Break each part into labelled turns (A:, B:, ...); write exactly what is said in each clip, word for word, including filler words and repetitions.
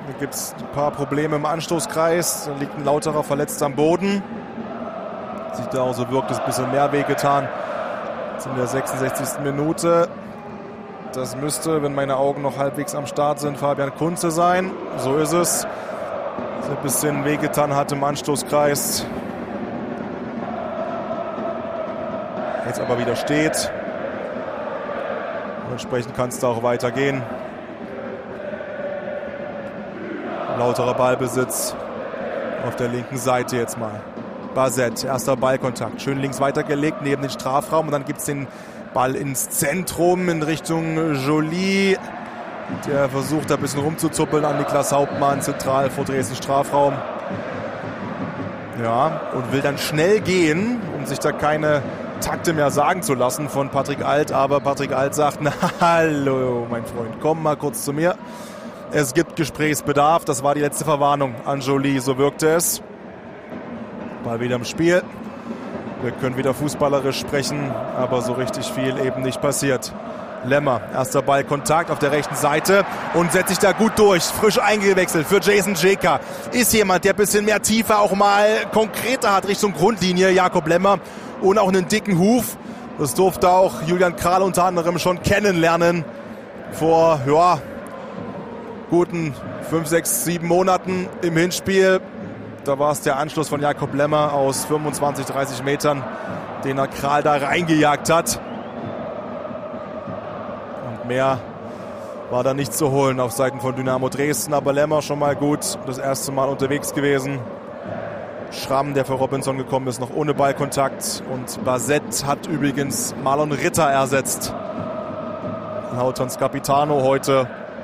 A: Hier gibt es ein paar Probleme im Anstoßkreis. Da liegt ein Lauterer verletzt am Boden. Sieht da auch so, wirkt es ein bisschen mehr wehgetan. Jetzt in der sechsundsechzigsten Minute. Das müsste, wenn meine Augen noch halbwegs am Start sind, Fabian Kunze sein. So ist es. So ein bisschen wehgetan hat im Anstoßkreis. Jetzt aber wieder steht. Und entsprechend kann es da auch weitergehen. Lauterer Ballbesitz auf der linken Seite jetzt mal. Basset, erster Ballkontakt. Schön links weitergelegt, neben den Strafraum. Und dann gibt es den Ball ins Zentrum in Richtung Joly. Der versucht, da ein bisschen rumzuzuppeln an Niklas Hauptmann, zentral vor Dresden Strafraum. Ja, und will dann schnell gehen, um sich da keine Takte mehr sagen zu lassen von Patrick Alt. Aber Patrick Alt sagt, na, hallo, mein Freund, komm mal kurz zu mir. Es gibt Gesprächsbedarf. Das war die letzte Verwarnung an Joly, so wirkte es. Ball wieder im Spiel. Wir können wieder fußballerisch sprechen, aber so richtig viel eben nicht passiert. Lemmer, erster Ballkontakt auf der rechten Seite und setzt sich da gut durch. Frisch eingewechselt für Jason Djeker. Ist jemand, der ein bisschen mehr Tiefe auch mal konkreter hat Richtung Grundlinie. Jakob Lemmer und auch einen dicken Huf. Das durfte auch Julian Kral unter anderem schon kennenlernen. Vor, ja, guten fünf, sechs, sieben Monaten im Hinspiel. Da war es der Anschluss von Jakob Lemmer aus fünfundzwanzig, dreißig Metern, den er Kral da reingejagt hat. Und mehr war da nicht zu holen auf Seiten von Dynamo Dresden. Aber Lemmer schon mal gut, das erste Mal unterwegs gewesen. Schramm, der für Robinson gekommen ist, noch ohne Ballkontakt. Und Basett hat übrigens Marlon Ritter ersetzt. Lauterns Capitano heute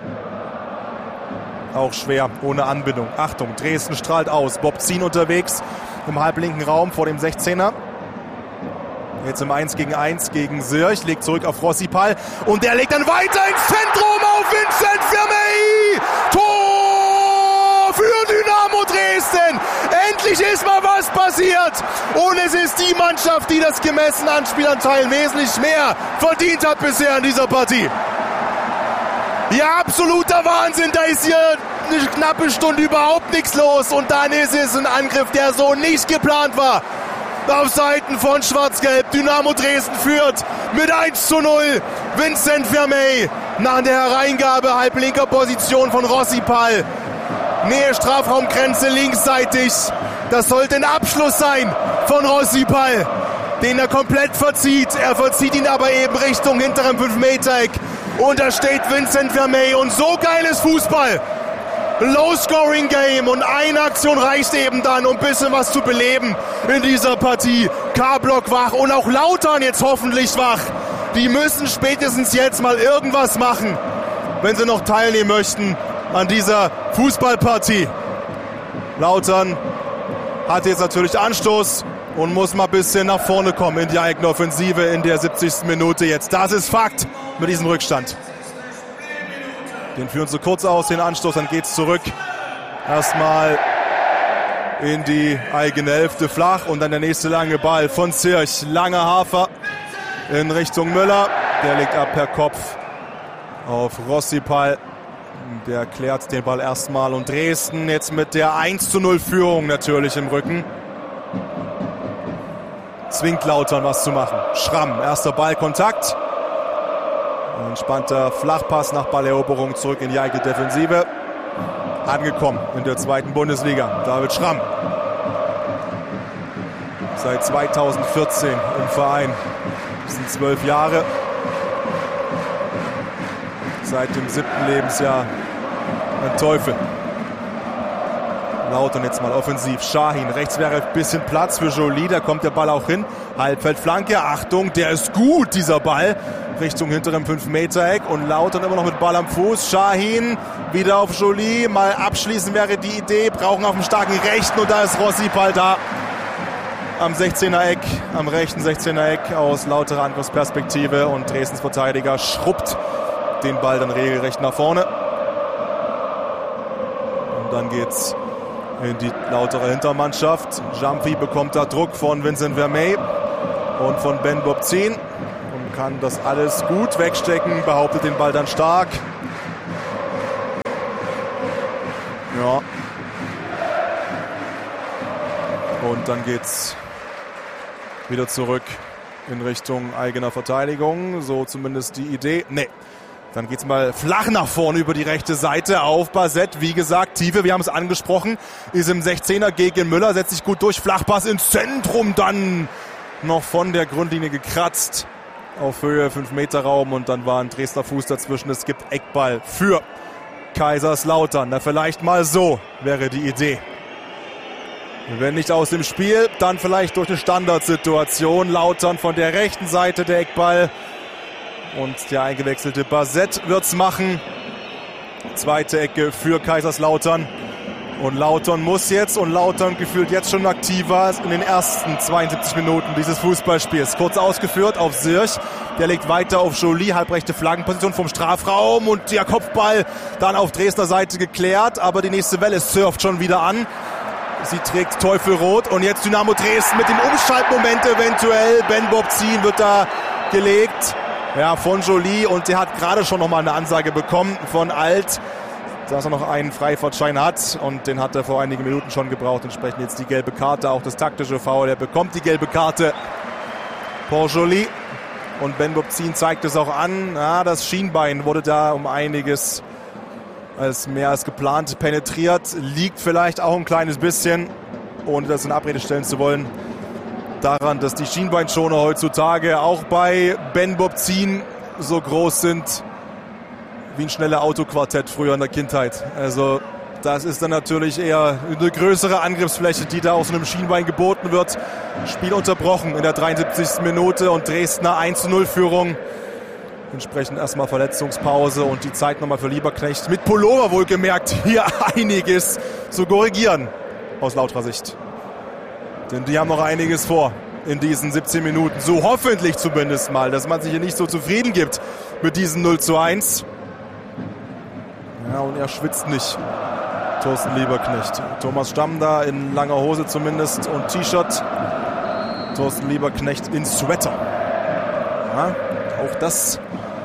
A: auch schwer, ohne Anbindung. Achtung, Dresden strahlt aus. Bob Zien unterwegs im halblinken Raum vor dem sechzehner. Jetzt im eins gegen eins gegen Sirch. Legt zurück auf Rossipal. Und der legt dann weiter ins Zentrum auf Vincent Vermey. Tor für Dynamo Dresden. Endlich ist mal was passiert. Und es ist die Mannschaft, die das gemessen an Spielanteilen wesentlich mehr verdient hat bisher in dieser Partie. Ja, absoluter Wahnsinn, da ist hier eine knappe Stunde überhaupt nichts los und dann ist es ein Angriff, der so nicht geplant war. Auf Seiten von Schwarz-Gelb, Dynamo Dresden führt mit eins zu null. Vincent Vermey nach der Hereingabe halblinker Position von Rossipal. Nähe Strafraumgrenze linksseitig. Das sollte ein Abschluss sein von Rossipal, den er komplett verzieht. Er verzieht ihn aber eben Richtung hinterem fünf Meter Eck. Und da steht Vincent Vermey und so geiles Fußball. Low-Scoring-Game und eine Aktion reicht eben dann, um ein bisschen was zu beleben in dieser Partie. K-Block wach und auch Lautern jetzt hoffentlich wach. Die müssen spätestens jetzt mal irgendwas machen, wenn sie noch teilnehmen möchten an dieser Fußballpartie. Lautern hat jetzt natürlich Anstoß und muss mal ein bisschen nach vorne kommen in die eigene Offensive in der siebzigsten Minute jetzt. Das ist Fakt mit diesem Rückstand. Den führen sie kurz aus, den Anstoß, dann geht's zurück. Erstmal in die eigene Hälfte flach und dann der nächste lange Ball von Zirch. Langer Hafer in Richtung Müller. Der legt ab per Kopf auf Rossipal. Der klärt den Ball erstmal und Dresden jetzt mit der eins zu null Führung natürlich im Rücken. Zwingt Lautern was zu machen. Schramm, erster Ballkontakt. Entspannter Flachpass nach Balleroberung zurück in die eigene Defensive. Angekommen in der zweiten Bundesliga. David Schramm. Seit zweitausendvierzehn im Verein. Das sind zwölf Jahre. Seit dem siebten Lebensjahr ein Teufel. Lautern jetzt mal offensiv. Şahin, rechts wäre ein bisschen Platz für Joly, da kommt der Ball auch hin. Halbfeldflanke, Achtung, der ist gut, dieser Ball. Richtung hinterem fünf Meter Eck und Lautern immer noch mit Ball am Fuß. Şahin wieder auf Joly, mal abschließen wäre die Idee, brauchen auf dem starken Rechten und da ist Rossipal da. Am sechzehner Eck, am rechten sechzehner Eck aus Lauterer Angriffsperspektive und Dresdens Verteidiger schrubbt den Ball dann regelrecht nach vorne. Und dann geht's in die Lauterer Hintermannschaft. Jumpy bekommt da Druck von Vincent Vermey und von Ben Bob Zien und kann das alles gut wegstecken, behauptet den Ball dann stark. Ja. Und dann geht's wieder zurück in Richtung eigener Verteidigung. So zumindest die Idee. Nee. Dann geht's mal flach nach vorne über die rechte Seite auf Bassett. Wie gesagt, Tiefe, wir haben es angesprochen, ist im sechzehner gegen Müller, setzt sich gut durch. Flachpass ins Zentrum, dann noch von der Grundlinie gekratzt. Auf Höhe fünf Meter Raum und dann war ein Dresdner Fuß dazwischen. Es gibt Eckball für Kaiserslautern. Na, vielleicht mal so wäre die Idee. Wenn nicht aus dem Spiel, dann vielleicht durch eine Standardsituation. Lautern von der rechten Seite der Eckball. Und der eingewechselte Bassett wird's machen. Zweite Ecke für Kaiserslautern. Und Lautern muss jetzt, und Lautern gefühlt jetzt schon aktiver in den ersten zweiundsiebzig Minuten dieses Fußballspiels. Kurz ausgeführt auf Sirch. Der legt weiter auf Joly, halbrechte Flaggenposition vom Strafraum. Und der Kopfball dann auf Dresdner Seite geklärt. Aber die nächste Welle surft schon wieder an. Sie trägt Teufelrot. Und jetzt Dynamo Dresden mit dem Umschaltmoment eventuell. Ben Bobzin wird da gelegt. Ja, von Joly, und der hat gerade schon nochmal eine Ansage bekommen von Alt, dass er noch einen Freifahrtschein hat, und den hat er vor einigen Minuten schon gebraucht. Entsprechend jetzt die gelbe Karte, auch das taktische Foul. Er bekommt die gelbe Karte. Paul Joly, und Ben Bobzin zeigt es auch an. Ja, das Schienbein wurde da um einiges als mehr als geplant penetriert. Liegt vielleicht auch ein kleines bisschen, ohne das in Abrede stellen zu wollen, daran, dass die Schienbeinschoner heutzutage auch bei Ben Bobzin so groß sind wie ein schnelles Autoquartett früher in der Kindheit. Also das ist dann natürlich eher eine größere Angriffsfläche, die da aus einem Schienbein geboten wird. Spiel unterbrochen in der dreiundsiebzigsten Minute und Dresdner eins zu null Führung. Entsprechend erstmal Verletzungspause und die Zeit nochmal für Lieberknecht. Mit Pullover wohlgemerkt, hier einiges zu korrigieren aus Lauterer Sicht. Denn die haben noch einiges vor in diesen siebzehn Minuten. So hoffentlich zumindest mal, dass man sich hier nicht so zufrieden gibt mit diesem null zu eins. Ja, und er schwitzt nicht, Thorsten Lieberknecht. Thomas Stamm da in langer Hose zumindest und T-Shirt. Thorsten Lieberknecht in Sweater. Ja, auch das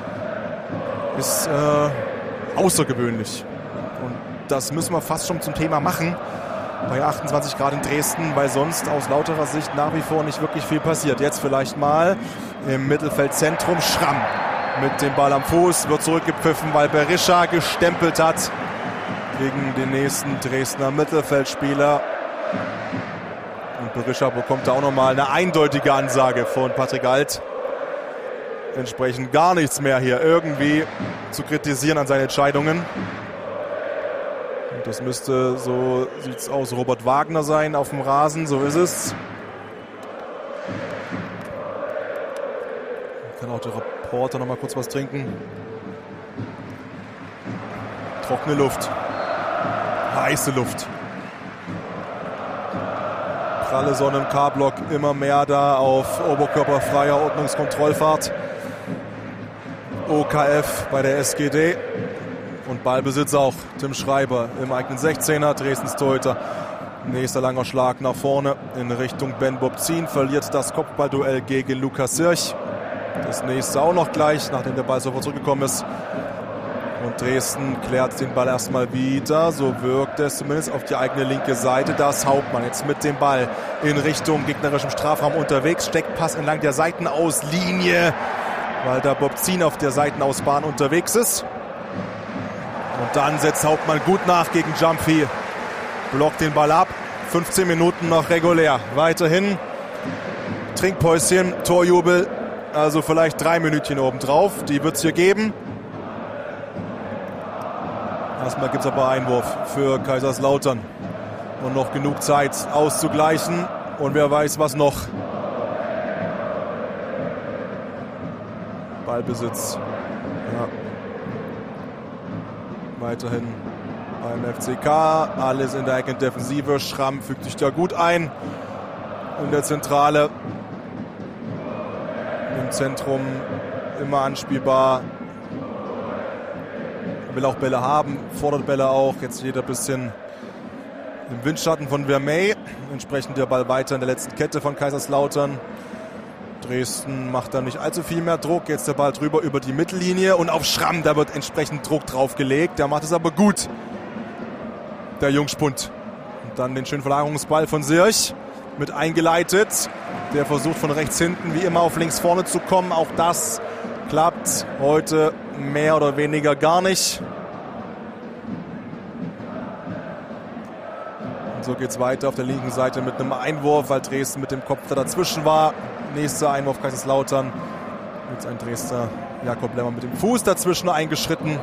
A: ist äh, außergewöhnlich. Und das müssen wir fast schon zum Thema machen. Bei achtundzwanzig Grad in Dresden, weil sonst aus Lauterer Sicht nach wie vor nicht wirklich viel passiert. Jetzt vielleicht mal im Mittelfeldzentrum Schramm mit dem Ball am Fuß, wird zurückgepfiffen, weil Berisha gestempelt hat gegen den nächsten Dresdner Mittelfeldspieler. Und Berisha bekommt da auch nochmal eine eindeutige Ansage von Patrick Alt. Entsprechend gar nichts mehr hier irgendwie zu kritisieren an seinen Entscheidungen. Und das müsste, so sieht's aus, Robert Wagner sein auf dem Rasen, so ist es. Kann auch der Reporter noch mal kurz was trinken. Trockene Luft. Heiße Luft. Pralle Sonne im K-Block, immer mehr da auf oberkörperfreier Ordnungskontrollfahrt. O K F bei der S G D. Und Ballbesitz auch Tim Schreiber im eigenen sechzehner, Dresdens Torhüter. Nächster langer Schlag nach vorne in Richtung Ben Bobzin. Verliert das Kopfballduell gegen Lukas Sirch. Das nächste auch noch gleich, nachdem der Ball sofort zurückgekommen ist. Und Dresden klärt den Ball erstmal wieder. So wirkt es zumindest auf die eigene linke Seite. Da ist Hauptmann jetzt mit dem Ball in Richtung gegnerischem Strafraum unterwegs. Steckpass entlang der Seitenauslinie, weil da Bobzin auf der Seitenausbahn unterwegs ist. Und dann setzt Hauptmann gut nach gegen Jumpy. Blockt den Ball ab. fünfzehn Minuten noch regulär. Weiterhin Trinkpäuschen, Torjubel. Also vielleicht drei Minütchen obendrauf. Die wird es hier geben. Erstmal gibt es aber Einwurf für Kaiserslautern. Und noch genug Zeit auszugleichen. Und wer weiß was noch. Ballbesitz. Ja. Weiterhin beim F C K. Alles in der eigenen Defensive. Schramm fügt sich da gut ein. In der Zentrale. Im Zentrum immer anspielbar. Will auch Bälle haben. Fordert Bälle auch. Jetzt steht er ein bisschen im Windschatten von Vermey. Entsprechend der Ball weiter in der letzten Kette von Kaiserslautern. Dresden macht da nicht allzu viel mehr Druck. Jetzt der Ball drüber über die Mittellinie und auf Schramm, da wird entsprechend Druck drauf gelegt. Der macht es aber gut. der Jungspund. Und dann den schönen Verlagerungsball von Sirch mit eingeleitet. Der versucht von rechts hinten wie immer auf links vorne zu kommen. Auch das klappt heute mehr oder weniger gar nicht. Und so geht es weiter auf der linken Seite mit einem Einwurf, weil Dresden mit dem Kopf da dazwischen war. Nächster Einwurf Kaiserslautern. Jetzt ein Dresdner Jakob Lemmer mit dem Fuß dazwischen eingeschritten.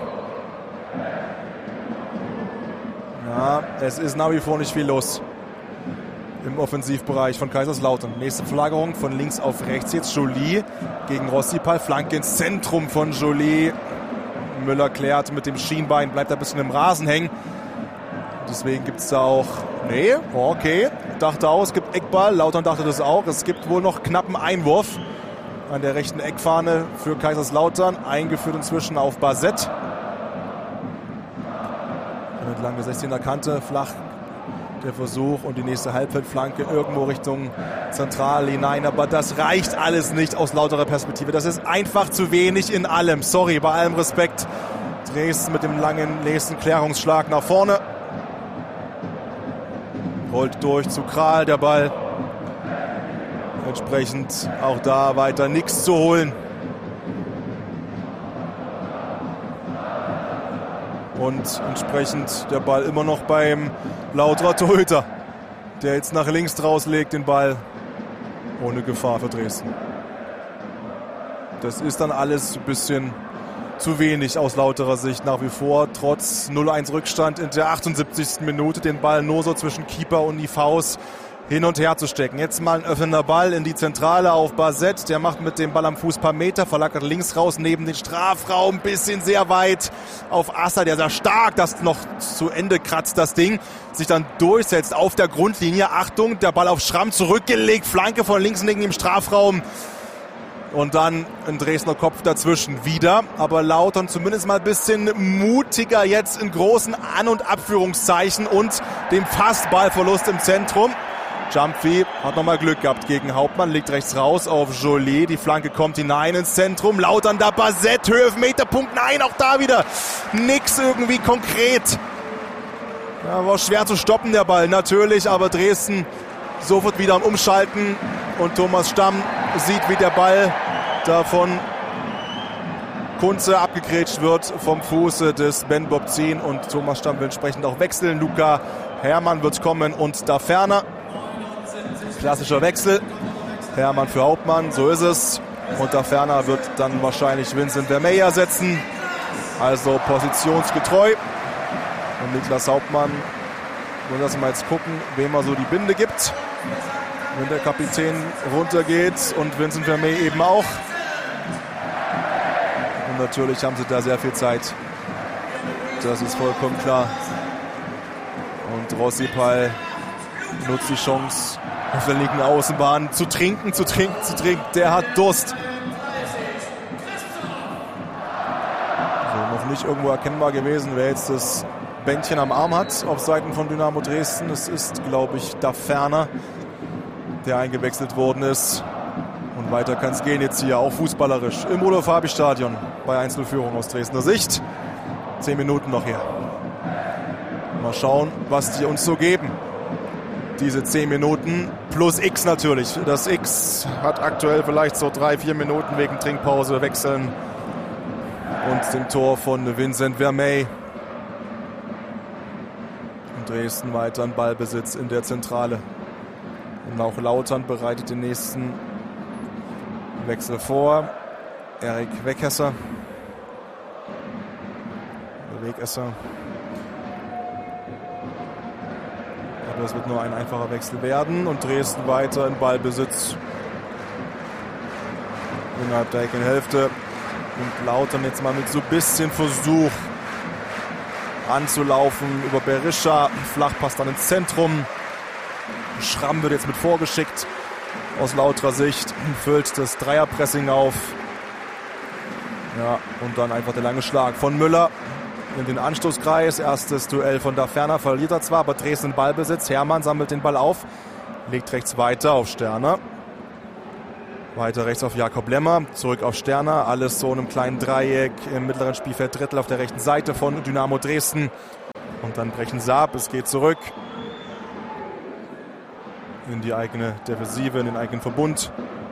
A: Ja, es ist nach wie vor nicht viel los im Offensivbereich von Kaiserslautern. Nächste Verlagerung von links auf rechts jetzt. Joly gegen Rossipal. Flanke ins Zentrum von Joly. Müller klärt mit dem Schienbein, bleibt ein bisschen im Rasen hängen. Deswegen gibt es da auch... Nee, okay. Dachte auch, es gibt Eckball. Lautern dachte das auch. Es gibt wohl noch knappen Einwurf an der rechten Eckfahne für Kaiserslautern. Eingeführt inzwischen auf Basett. Entlang der sechzehner Kante, flach der Versuch und die nächste Halbfeldflanke irgendwo Richtung Zentral hinein. Aber das reicht alles nicht aus Lauterer Perspektive. Das ist einfach zu wenig in allem. Sorry, bei allem Respekt. Dresden mit dem langen nächsten Klärungsschlag nach vorne. Rollt durch zu Kral der Ball. Entsprechend auch da weiter nichts zu holen. Und entsprechend der Ball immer noch beim Lauterer Torhüter, der jetzt nach links draus legt den Ball ohne Gefahr für Dresden. Das ist dann alles ein bisschen zu wenig aus Lauterer Sicht nach wie vor. Trotz null eins Rückstand in der achtundsiebzigsten Minute den Ball nur so zwischen Keeper und die Faust hin und her zu stecken. Jetzt mal ein öffnender Ball in die Zentrale auf Basett. Der macht mit dem Ball am Fuß ein paar Meter, verlagert links raus neben den Strafraum, bisschen sehr weit auf Asser, der sehr stark das noch zu Ende kratzt, das Ding, sich dann durchsetzt auf der Grundlinie. Achtung, der Ball auf Schramm zurückgelegt, Flanke von links neben dem Strafraum. Und dann ein Dresdner Kopf dazwischen wieder. Aber Lautern zumindest mal ein bisschen mutiger jetzt in großen An- und Abführungszeichen und dem Fastballverlust im Zentrum. Jumpy hat nochmal Glück gehabt gegen Hauptmann, legt rechts raus auf Joly. Die Flanke kommt hinein ins Zentrum. Lautern da Basett, Höhe, Meterpunkt. Nein, auch da wieder nix irgendwie konkret. Ja, war schwer zu stoppen, der Ball natürlich, aber Dresden sofort wieder am Umschalten. Und Thomas Stamm sieht, wie der Ball da von Kunze abgegrätscht wird vom Fuße des Ben Bobzin. Und Thomas Stamm will entsprechend auch wechseln. Luca Herrmann wird kommen und da Ferner. Klassischer Wechsel. Herrmann für Hauptmann, so ist es. Und da Ferner wird dann wahrscheinlich Vincent Vermeer ersetzen. Also positionsgetreu. Und Niklas Hauptmann, wir lassen mal jetzt gucken, wem er so die Binde gibt. Wenn der Kapitän runtergeht und Vincent Vermeer eben auch. Und natürlich haben sie da sehr viel Zeit. Das ist vollkommen klar. Und Rossipal nutzt die Chance, auf der linken Außenbahn zu trinken, zu trinken, zu trinken. Der hat Durst. Also noch nicht irgendwo erkennbar gewesen, wer jetzt das Bändchen am Arm hat auf Seiten von Dynamo Dresden. Es ist, glaube ich, da Ferner, der eingewechselt worden ist. Und weiter kann es gehen jetzt hier, auch fußballerisch, im Rudolf-Habich-Stadion bei eins null Führung aus Dresdner Sicht. Zehn Minuten noch her. Mal schauen, was die uns so geben. Diese zehn Minuten plus X natürlich. Das X hat aktuell vielleicht so drei, vier Minuten wegen Trinkpause, Wechseln und dem Tor von Vincent Vermeer. Und Dresden weiter in Ballbesitz in der Zentrale. Und auch Lautern bereitet den nächsten Wechsel vor. Erik Wegesser. Wegesser. Aber es wird nur ein einfacher Wechsel werden und Dresden weiter in Ballbesitz innerhalb der Eckenhälfte. Und Lautern jetzt mal mit so ein bisschen Versuch anzulaufen über Berisha. Flachpass dann ins Zentrum. Schramm wird jetzt mit vorgeschickt aus Lauterer Sicht. Füllt das Dreierpressing auf. Ja, und dann einfach der lange Schlag von Müller in den Anstoßkreis. Erstes Duell von da Ferner, verliert er zwar, aber Dresden Ballbesitz. Herrmann sammelt den Ball auf, legt rechts weiter auf Sterner. Weiter rechts auf Jakob Lemmer, zurück auf Sterner. Alles so in einem kleinen Dreieck im mittleren Spielfelddrittel auf der rechten Seite von Dynamo Dresden. Und dann brechen sie ab, es geht zurück in die eigene Defensive, in den eigenen Verbund.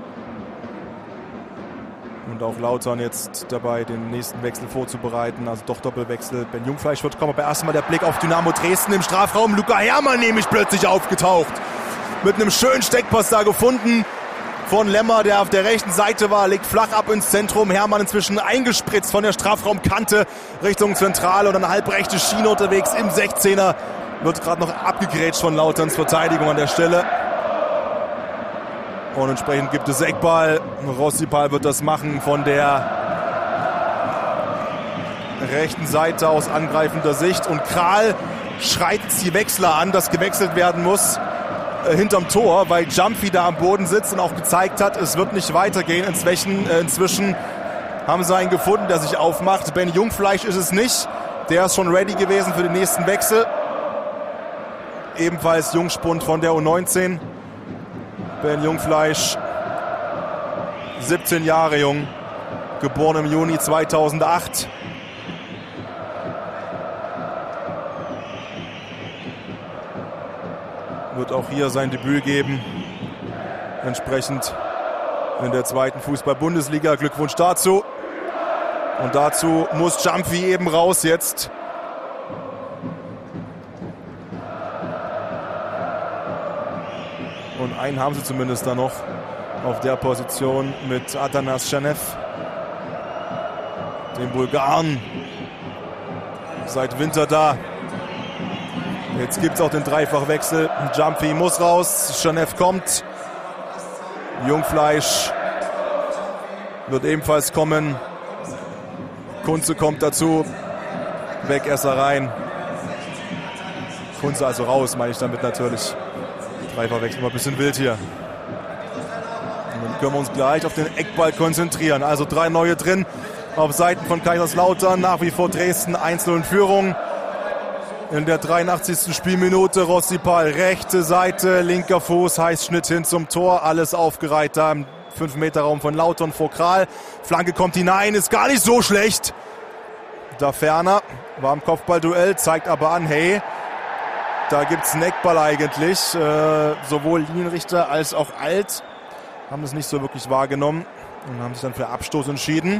A: Und auch Lautern jetzt dabei, den nächsten Wechsel vorzubereiten. Also doch Doppelwechsel. Ben Jungfleisch wird kommen, aber erstmal der Blick auf Dynamo Dresden im Strafraum. Luca Herrmann nämlich plötzlich aufgetaucht. Mit einem schönen Steckpass da gefunden von Lemmer, der auf der rechten Seite war. Legt flach ab ins Zentrum. Herrmann inzwischen eingespritzt von der Strafraumkante Richtung Zentrale. Und eine halbrechte Schiene unterwegs im sechzehner. Wird gerade noch abgegrätscht von Lauterns Verteidigung an der Stelle. Und entsprechend gibt es Eckball. Rossipal wird das machen von der rechten Seite aus angreifender Sicht. Und Kral schreit die Wechsler an, dass gewechselt werden muss äh, hinterm Tor, weil Jumpy da am Boden sitzt und auch gezeigt hat, es wird nicht weitergehen. Inzwischen, äh, inzwischen haben sie einen gefunden, der sich aufmacht. Ben Jungfleisch ist es nicht. Der ist schon ready gewesen für den nächsten Wechsel. Ebenfalls Jungspund von der U neunzehn. Ben Jungfleisch, siebzehn Jahre jung, geboren im Juni zweitausendacht. Wird auch hier sein Debüt geben, entsprechend in der zweiten Fußball-Bundesliga. Glückwunsch dazu. Und dazu muss Jumpy eben raus jetzt. Und einen haben sie zumindest da noch auf der Position mit Atanas Shanev, dem Bulgaren, seit Winter da. Jetzt gibt es auch den Dreifachwechsel. Jumpy muss raus, Shanev kommt. Jungfleisch wird ebenfalls kommen. Kunze kommt dazu. Wegesser rein. Kunze also raus, meine ich damit natürlich. Dreifachwechsel, mal ein bisschen wild hier. Und dann können wir uns gleich auf den Eckball konzentrieren. Also drei neue drin auf Seiten von Kaiserslautern. Nach wie vor Dresden eins null in Führung. In der dreiundachtzigsten Spielminute Rossipal, rechte Seite, linker Fuß, Heißschnitt hin zum Tor. Alles aufgereiht da im fünf Meter Raum von Lautern vor Kral. Flanke kommt hinein, ist gar nicht so schlecht. Da Ferner war im Kopfballduell, zeigt aber an, hey, da gibt es einen Eckball eigentlich. Äh, sowohl Linienrichter als auch Alt haben das nicht so wirklich wahrgenommen und haben sich dann für Abstoß entschieden.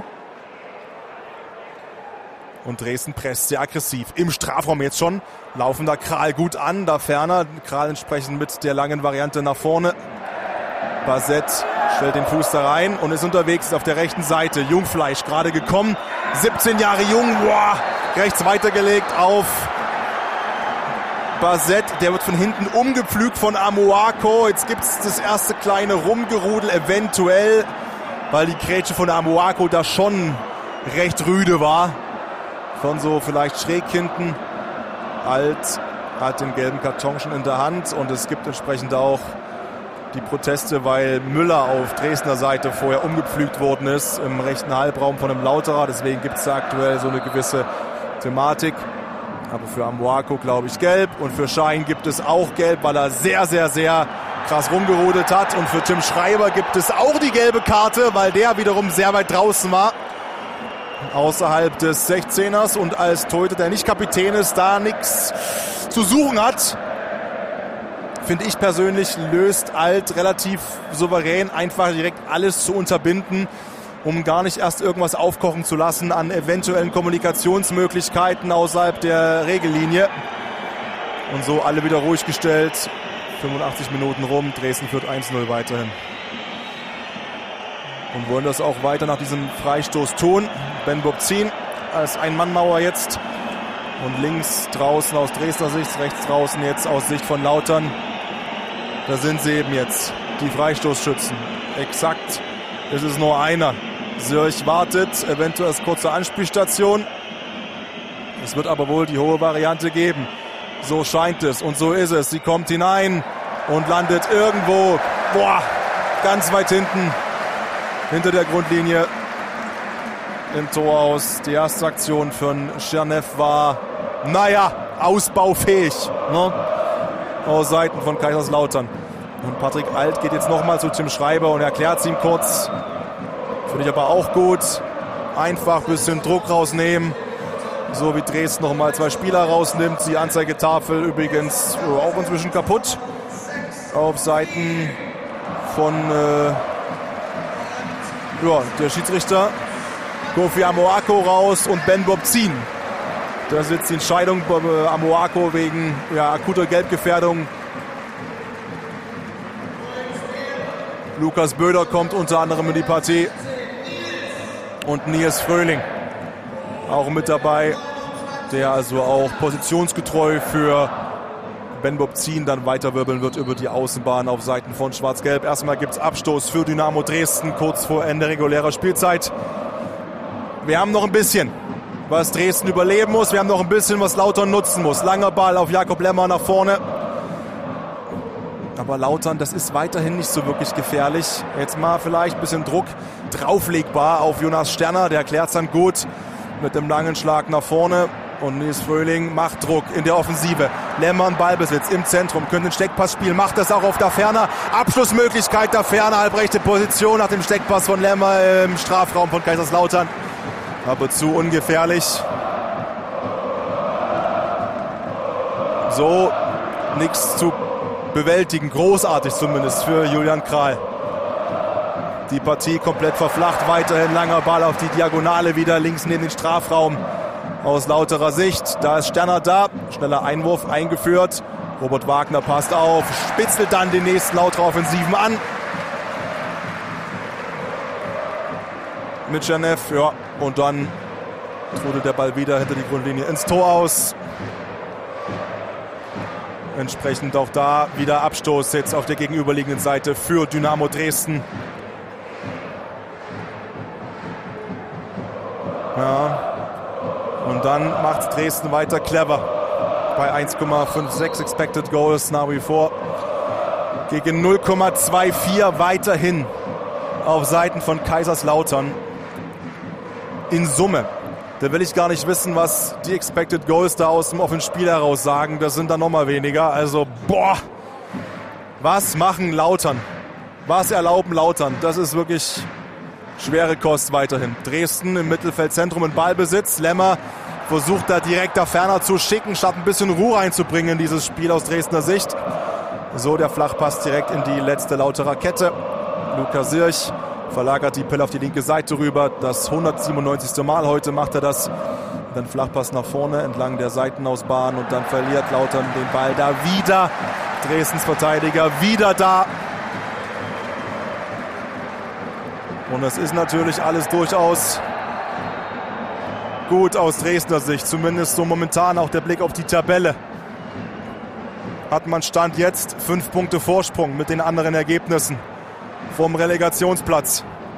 A: Und Dresden presst sehr aggressiv. Im Strafraum jetzt schon. Laufen da Kral gut an. Da Ferner. Kral entsprechend mit der langen Variante nach vorne. Basett stellt den Fuß da rein und ist unterwegs auf der rechten Seite. Jungfleisch gerade gekommen. siebzehn Jahre jung. Boah, rechts weitergelegt auf Basett, der wird von hinten umgepflügt von Amoako. Jetzt gibt es das erste kleine Rumgerudel eventuell, weil die Grätsche von Amoako da schon recht rüde war. Von so vielleicht schräg hinten. Alt hat den gelben Karton schon in der Hand und es gibt entsprechend auch die Proteste, weil Müller auf Dresdner Seite vorher umgepflügt worden ist im rechten Halbraum von einem Lauterer. Deswegen gibt es da aktuell so eine gewisse Thematik. Aber für Amoako glaube ich gelb und für Schein gibt es auch gelb, weil er sehr, sehr, sehr krass rumgerudelt hat. Und für Tim Schreiber gibt es auch die gelbe Karte, weil der wiederum sehr weit draußen war. Außerhalb des sechzehners und als Torhüter, der nicht Kapitän ist, da nichts zu suchen hat. Finde ich persönlich, löst Alt relativ souverän, einfach direkt alles zu unterbinden, um gar nicht erst irgendwas aufkochen zu lassen an eventuellen Kommunikationsmöglichkeiten außerhalb der Regellinie. Und so alle wieder ruhig gestellt. fünfundachtzig Minuten rum, Dresden führt eins null weiterhin. Und wollen das auch weiter nach diesem Freistoß tun. Ben Bobzin als Ein-Mann-Mauer jetzt. Und links draußen aus Dresdner Sicht, rechts draußen jetzt aus Sicht von Lautern. Da sind sie eben jetzt, die Freistoßschützen. Exakt ist es nur einer. Sörch wartet, eventuell als kurze Anspielstation. Es wird aber wohl die hohe Variante geben. So scheint es und so ist es. Sie kommt hinein und landet irgendwo, boah, ganz weit hinten, hinter der Grundlinie im Tor aus. Die erste Aktion von Tschernev war, naja, ausbaufähig, ne? Aus Seiten von Kaiserslautern. Und Patrick Alt geht jetzt nochmal zu Tim Schreiber und erklärt es ihm kurz. Finde ich aber auch gut. Einfach ein bisschen Druck rausnehmen. So wie Dresden nochmal zwei Spieler rausnimmt. Die Anzeigetafel übrigens auch inzwischen kaputt. Auf Seiten von äh, ja, der Schiedsrichter. Kofi Amoako raus und Ben Bobzin. Da ist jetzt die Entscheidung bei Amoako wegen ja, akuter Gelbgefährdung. Lukas Böder kommt unter anderem in die Partie. Und Nils Fröhling auch mit dabei, der also auch positionsgetreu für Ben Bobzin dann weiterwirbeln wird über die Außenbahn auf Seiten von Schwarz-Gelb. Erstmal gibt es Abstoß für Dynamo Dresden kurz vor Ende regulärer Spielzeit. Wir haben noch ein bisschen, was Dresden überleben muss. Wir haben noch ein bisschen, was Lautern nutzen muss. Langer Ball auf Jakob Lemmer nach vorne. Aber Lautern, das ist weiterhin nicht so wirklich gefährlich. Jetzt mal vielleicht ein bisschen Druck drauflegbar auf Jonas Sterner. Der erklärt es dann gut mit dem langen Schlag nach vorne. Und Nils Fröhling macht Druck in der Offensive. Lemmer im Ballbesitz im Zentrum. Könnte ein Steckpass spielen. Macht das auch auf Daferner. Abschlussmöglichkeit Daferner. Halbrechte Position nach dem Steckpass von Lemmer im Strafraum von Kaiserslautern. Aber zu ungefährlich. So nichts zu bewältigen. Großartig zumindest für Julian Kral. Die Partie komplett verflacht. Weiterhin langer Ball auf die Diagonale wieder links neben den Strafraum. Aus Lauterer Sicht. Da ist Sterner da. Schneller Einwurf eingeführt. Robert Wagner passt auf. Spitzelt dann den nächsten Lauterer Offensiven an. Mit Janev, ja. Und dann trudelt der Ball wieder hinter die Grundlinie ins Tor aus. Entsprechend auch da wieder Abstoß jetzt auf der gegenüberliegenden Seite für Dynamo Dresden. Ja. Und dann macht Dresden weiter clever. Bei eins Komma sechsundfünfzig Expected Goals nach wie vor. Gegen null Komma vierundzwanzig weiterhin auf Seiten von Kaiserslautern. In Summe. Da will ich gar nicht wissen, was die Expected Goals da aus dem offenen Spiel heraus sagen. Das sind dann nochmal weniger. Also, boah. Was machen Lautern? Was erlauben Lautern? Das ist wirklich schwere Kost weiterhin. Dresden im Mittelfeldzentrum in Ballbesitz. Lemmer versucht da direkt da ferner zu schicken, statt ein bisschen Ruhe reinzubringen in dieses Spiel aus Dresdner Sicht. So der Flachpass direkt in die letzte Lauterer Kette. Lukas Sirch verlagert die Pille auf die linke Seite rüber. Das hundertsiebenundneunzigste Mal heute macht er das. Dann Flachpass nach vorne entlang der Seitenausbahn und dann verliert Lautern den Ball da wieder. Dresdens Verteidiger wieder da. Und es ist natürlich alles durchaus gut aus Dresdner Sicht. Zumindest so momentan auch der Blick auf die Tabelle. Hat man Stand jetzt fünf Punkte Vorsprung mit den anderen Ergebnissen vom Relegationsplatz.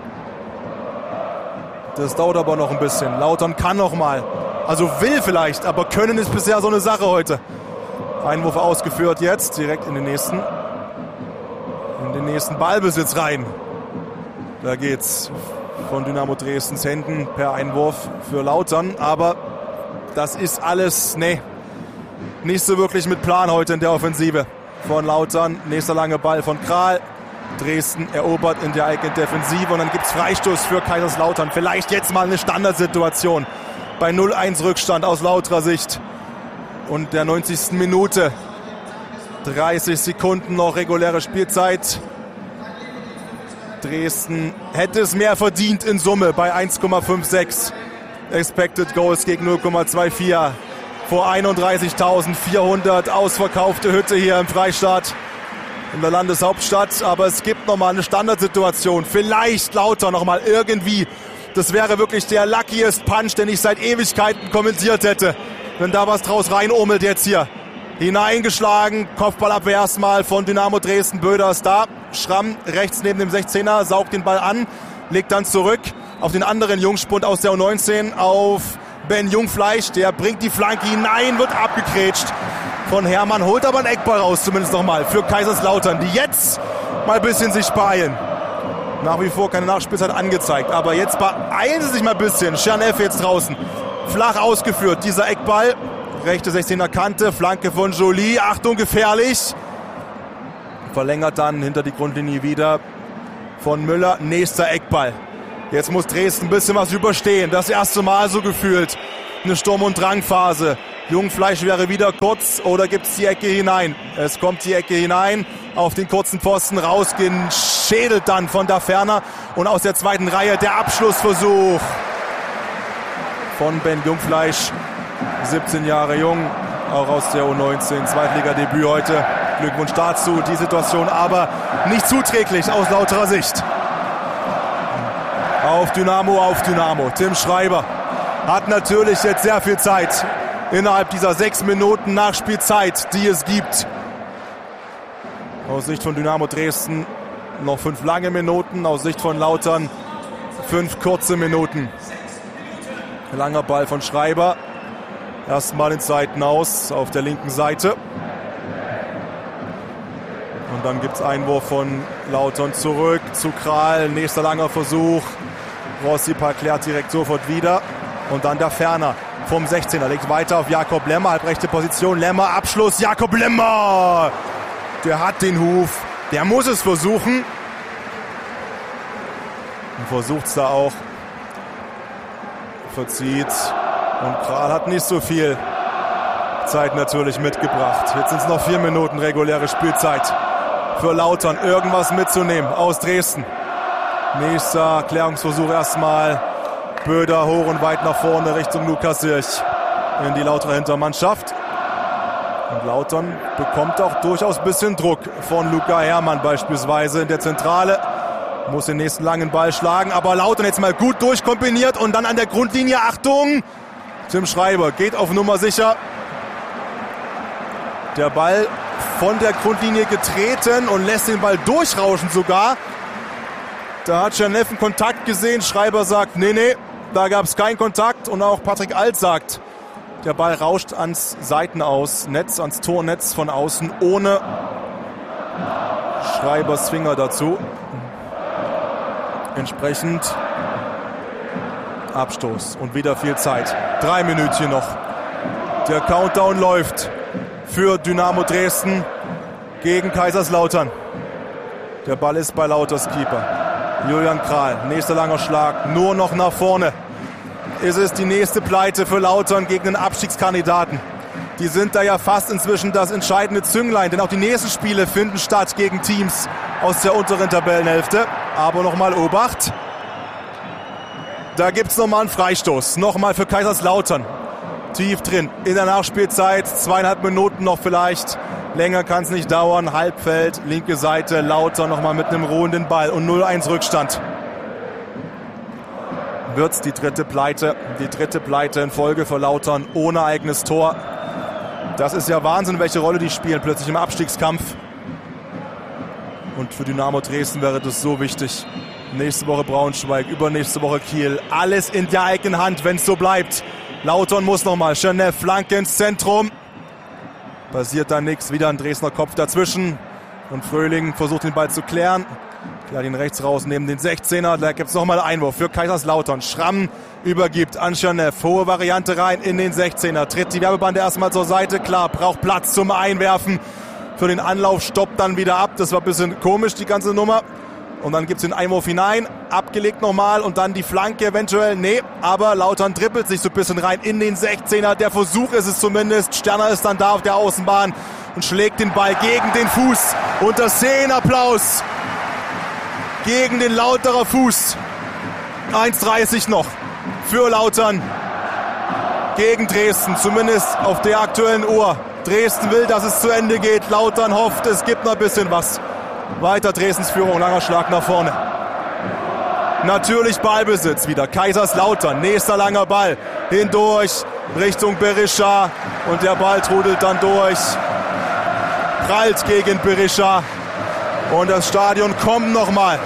A: Das dauert aber noch ein bisschen. Lautern kann noch mal. Also will vielleicht, aber können ist bisher so eine Sache heute. Einwurf ausgeführt jetzt, direkt in den nächsten, in den nächsten Ballbesitz rein. Da geht's von Dynamo Dresdens Händen per Einwurf für Lautern. Aber das ist alles, nee, nicht so wirklich mit Plan heute in der Offensive von Lautern. Nächster lange Ball von Kral. Dresden erobert in der eigenen Defensive und dann gibt es Freistoß für Kaiserslautern. Vielleicht jetzt mal eine Standardsituation bei null eins Rückstand aus Lauterer Sicht. Und der neunzigsten Minute. dreißig Sekunden noch reguläre Spielzeit. Dresden hätte es mehr verdient in Summe bei eins Komma sechsundfünfzig. Expected Goals gegen null Komma vierundzwanzig. Vor einunddreißigtausendvierhundert. Ausverkaufte Hütte hier im Freistaat in der Landeshauptstadt, aber es gibt nochmal eine Standardsituation. Vielleicht Lautern nochmal irgendwie. Das wäre wirklich der luckiest Punch, den ich seit Ewigkeiten kommentiert hätte. Wenn da was draus reinormelt jetzt hier. Hineingeschlagen, Kopfballabwehr erstmal von Dynamo Dresden. Böder ist da. Schramm rechts neben dem sechzehner, saugt den Ball an, legt dann zurück auf den anderen Jungspund aus der U neunzehn, auf Ben Jungfleisch. Der bringt die Flanke hinein, wird abgegrätscht von Hermann, holt aber einen Eckball raus, zumindest nochmal für Kaiserslautern, die jetzt mal ein bisschen sich beeilen. Nach wie vor keine Nachspielzeit angezeigt, aber jetzt beeilen sie sich mal ein bisschen. Czernew jetzt draußen, flach ausgeführt, dieser Eckball, rechte sechzehner Kante, Flanke von Joly, Achtung, gefährlich. Verlängert dann hinter die Grundlinie wieder von Müller, nächster Eckball. Jetzt muss Dresden ein bisschen was überstehen, das erste Mal so gefühlt eine Sturm- und Drangphase. Jungfleisch wäre wieder kurz oder gibt es die Ecke hinein? Es kommt die Ecke hinein, auf den kurzen Pfosten rausgehen, schädelt dann von da Ferner und aus der zweiten Reihe der Abschlussversuch von Ben Jungfleisch, siebzehn Jahre jung, auch aus der U neunzehn, Zweitligadebüt heute. Glückwunsch dazu, die Situation aber nicht zuträglich aus Lauterer Sicht. Auf Dynamo, auf Dynamo. Tim Schreiber hat natürlich jetzt sehr viel Zeit innerhalb dieser sechs Minuten Nachspielzeit, die es gibt. Aus Sicht von Dynamo Dresden noch fünf lange Minuten, aus Sicht von Lautern fünf kurze Minuten. Langer Ball von Schreiber. Erstmal in Seiten aus auf der linken Seite. Und dann gibt es Einwurf von Lautern zurück zu Kral. Nächster langer Versuch. Rossipal klärt direkt sofort wieder. Und dann der Ferner vom sechzehner. Legt weiter auf Jakob Lemmer. Halbrechte Position. Lemmer, Abschluss. Jakob Lemmer! Der hat den Huf. Der muss es versuchen. Und versucht es da auch. Verzieht. Und Kral hat nicht so viel Zeit natürlich mitgebracht. Jetzt sind es noch vier Minuten reguläre Spielzeit für Lautern, irgendwas mitzunehmen aus Dresden. Nächster Klärungsversuch erstmal. Böder hoch und weit nach vorne Richtung Lukas Sirch in die Lauterer Hintermannschaft. Und Lautern bekommt auch durchaus ein bisschen Druck von Luca Herrmann beispielsweise in der Zentrale. Muss den nächsten langen Ball schlagen, aber Lautern jetzt mal gut durchkombiniert und dann an der Grundlinie, Achtung! Tim Schreiber geht auf Nummer sicher. Der Ball von der Grundlinie getreten und lässt den Ball durchrauschen sogar. Da hat Czernew Kontakt gesehen. Schreiber sagt, nee, nee, da gab es keinen Kontakt. Und auch Patrick Alt sagt, der Ball rauscht ans Seitenaus, Netz, ans Tornetz von außen, ohne Schreibers Finger dazu. Entsprechend Abstoß und wieder viel Zeit. Drei Minütchen noch. Der Countdown läuft für Dynamo Dresden gegen Kaiserslautern. Der Ball ist bei Lauters Keeper. Julian Kral, nächster langer Schlag, nur noch nach vorne. Ist es die nächste Pleite für Lautern gegen den Abstiegskandidaten. Die sind da ja fast inzwischen das entscheidende Zünglein, denn auch die nächsten Spiele finden statt gegen Teams aus der unteren Tabellenhälfte. Aber nochmal Obacht. Da gibt es nochmal einen Freistoß. Nochmal für Kaiserslautern. Tief drin. In der Nachspielzeit. Zweieinhalb Minuten noch vielleicht. Länger kann es nicht dauern. Halbfeld, linke Seite. Lautern nochmal mit einem ruhenden Ball. Und null eins Rückstand. Wird's die dritte Pleite. Die dritte Pleite in Folge für Lautern. Ohne eigenes Tor. Das ist ja Wahnsinn, welche Rolle die spielen plötzlich im Abstiegskampf. Und für Dynamo Dresden wäre das so wichtig. Nächste Woche Braunschweig, übernächste Woche Kiel. Alles in der eigenen Hand, wenn es so bleibt. Lautern muss nochmal. Czernew, Flanke ins Zentrum. Passiert da nichts. Wieder ein Dresdner Kopf dazwischen. Und Fröhling versucht den Ball zu klären. Klärt ihn rechts raus neben den sechzehner. Da gibt es nochmal Einwurf für Kaiserslautern. Schramm übergibt an Czernew. Hohe Variante rein in den sechzehner. Tritt die Werbebande erstmal zur Seite. Klar, braucht Platz zum Einwerfen. Für den Anlauf stoppt dann wieder ab. Das war ein bisschen komisch, die ganze Nummer. Und dann gibt es den Einwurf hinein, abgelegt nochmal und dann die Flanke eventuell. Nee, aber Lautern trippelt sich so ein bisschen rein in den sechzehner. Der Versuch ist es zumindest. Sterner ist dann da auf der Außenbahn und schlägt den Ball gegen den Fuß. Und das Szenenapplaus gegen den Lauterer Fuß. eins dreißig noch für Lautern gegen Dresden, zumindest auf der aktuellen Uhr. Dresden will, dass es zu Ende geht. Lautern hofft, es gibt noch ein bisschen was. Weiter Dresdens Führung, langer Schlag nach vorne. Natürlich Ballbesitz wieder. Kaiserslautern, nächster langer Ball. Hindurch Richtung Berisha. Und der Ball trudelt dann durch. Prallt gegen Berisha. Und das Stadion kommt nochmal.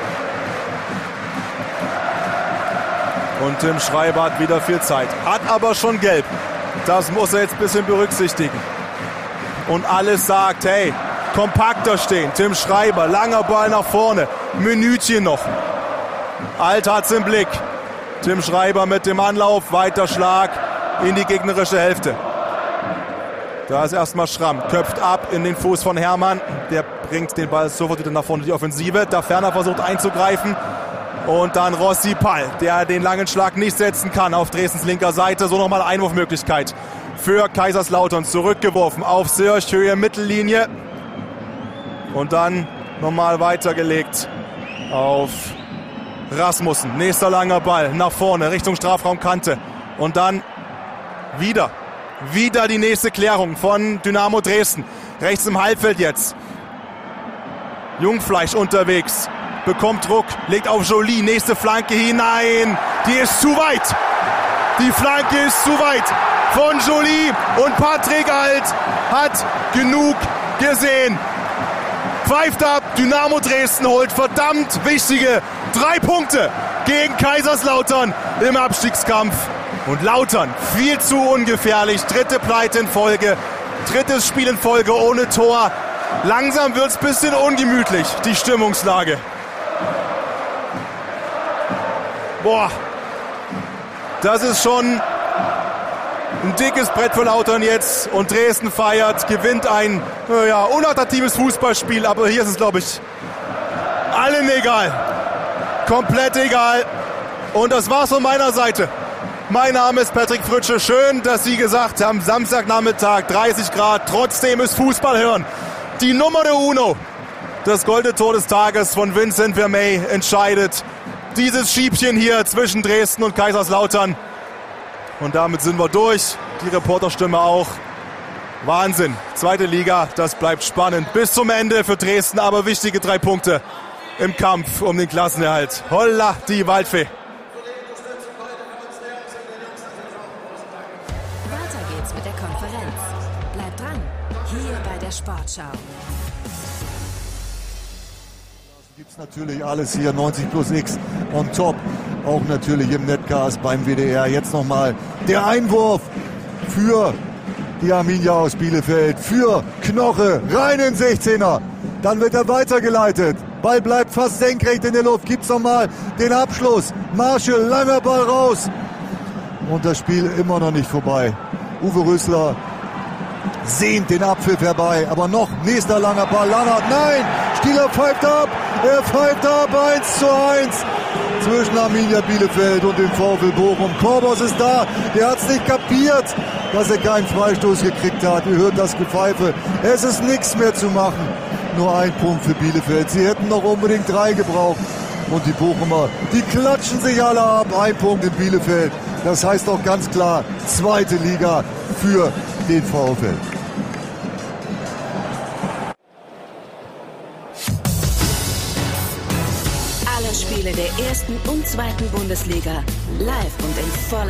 A: Und Tim Schreiber hat wieder viel Zeit. Hat aber schon gelb. Das muss er jetzt ein bisschen berücksichtigen. Und alles sagt, hey, kompakter stehen. Tim Schreiber, langer Ball nach vorne. Minütchen noch. Alt hat's im Blick. Tim Schreiber mit dem Anlauf. Weiter Schlag in die gegnerische Hälfte. Da ist erstmal Schramm. Köpft ab in den Fuß von Herrmann. Der bringt den Ball sofort wieder nach vorne, die Offensive. Da Ferner versucht einzugreifen. Und dann Rossi Pall, der den langen Schlag nicht setzen kann auf Dresdens linker Seite. So nochmal Einwurfmöglichkeit für Kaiserslautern. Zurückgeworfen auf Sörch, Höhe Mittellinie. Und dann nochmal weitergelegt auf Rasmussen. Nächster langer Ball nach vorne Richtung Strafraumkante. Und dann wieder, wieder die nächste Klärung von Dynamo Dresden. Rechts im Halbfeld jetzt. Jungfleisch unterwegs. Bekommt Druck, legt auf Joly, nächste Flanke hinein, die ist zu weit, die Flanke ist zu weit von Joly und Patrick Alt hat genug gesehen. Pfeift ab, Dynamo Dresden holt verdammt wichtige drei Punkte gegen Kaiserslautern im Abstiegskampf. Und Lautern viel zu ungefährlich, dritte Pleite in Folge, drittes Spiel in Folge ohne Tor. Langsam wird's ein bisschen ungemütlich, die Stimmungslage. Boah, das ist schon ein dickes Brett für Lautern jetzt. Und Dresden feiert, gewinnt ein ja, unattraktives Fußballspiel. Aber hier ist es, glaube ich, allen egal. Komplett egal. Und das war's von meiner Seite. Mein Name ist Patrick Fritsche. Schön, dass Sie gesagt haben, Samstagnachmittag, dreißig Grad. Trotzdem ist Fußball hören die Nummer der Uno. Das goldene Tor des Tages von Vincent Vermey entscheidet dieses Schiebchen hier zwischen Dresden und Kaiserslautern. Und damit sind wir durch. Die Reporterstimme auch. Wahnsinn. Zweite Liga, das bleibt spannend. Bis zum Ende für Dresden, aber wichtige drei Punkte im Kampf um den Klassenerhalt. Holla, die Waldfee.
B: Weiter geht's mit der Konferenz. Bleibt dran, hier bei der Sportschau.
C: Gibt's natürlich alles hier, neunzig plus X on top, auch natürlich im Netcast beim W D R. Jetzt nochmal der Einwurf für die Arminia aus Bielefeld, für Knoche, rein in sechzehner. Dann wird er weitergeleitet. Ball bleibt fast senkrecht in der Luft. Gibt's nochmal den Abschluss. Marschall, langer Ball raus. Und das Spiel immer noch nicht vorbei. Uwe Rösler sehnt den Abpfiff herbei, aber noch nächster langer Ball. Lannert, nein, Stieler pfeift ab, er pfeift ab, eins zu eins zwischen Arminia Bielefeld und dem VfL Bochum. Korbos ist da, der hat es nicht kapiert, dass er keinen Freistoß gekriegt hat. Ihr hört das Gepfeife, es ist nichts mehr zu machen. Nur ein Punkt für Bielefeld, sie hätten noch unbedingt drei gebraucht. Und die Bochumer, die klatschen sich alle ab, ein Punkt in Bielefeld. Das heißt doch ganz klar, zweite Liga für den VfL.
B: Alle Spiele der ersten und zweiten Bundesliga live und in voller